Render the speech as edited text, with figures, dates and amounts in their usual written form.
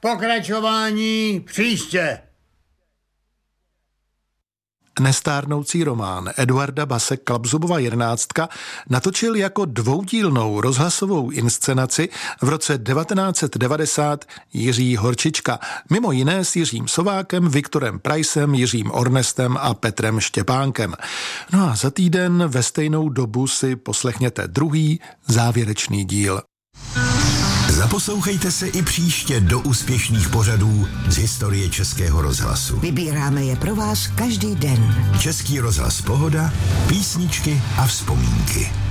Pokračování příště. Nestárnoucí román Eduarda Base Klapzubova 11 natočil jako dvoudílnou rozhlasovou inscenaci v roce 1990 Jiří Horčička, mimo jiné s Jiřím Sovákem, Viktorem Praisem, Jiřím Ornestem a Petrem Štěpánkem. No a za týden ve stejnou dobu si poslechněte druhý závěrečný díl. Zaposlouchejte se i příště do úspěšných pořadů z historie Českého rozhlasu. Vybíráme je pro vás každý den. Český rozhlas Pohoda, písničky a vzpomínky.